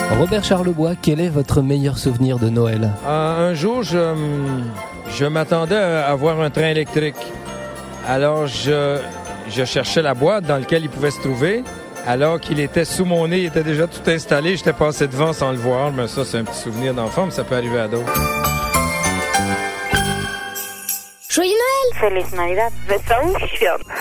Robert Charlebois, quel est votre meilleur souvenir de Noël? Un jour, je m'attendais à avoir un train électrique. Alors, je cherchais la boîte dans laquelle il pouvait se trouver. Alors qu'il était sous mon nez, il était déjà tout installé. J'étais passé devant sans le voir. Mais ça, c'est un petit souvenir d'enfant, mais ça peut arriver à d'autres. Joyeux Noël! Feliz Navidad. Wesołych świąt.